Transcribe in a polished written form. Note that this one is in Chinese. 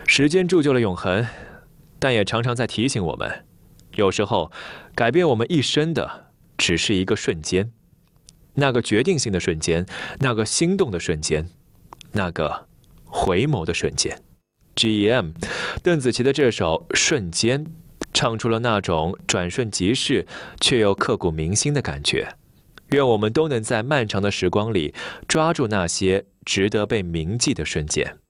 时间铸就了永恒，但也常常在提醒我们，有时候改变我们一生的只是一个瞬间，那个决定性的瞬间，那个心动的瞬间，那个回眸的瞬间。GEM 邓紫棋的这首《瞬间》，唱出了那种转瞬即逝却又刻骨铭心的感觉。愿我们都能在漫长的时光里抓住那些值得被铭记的瞬间。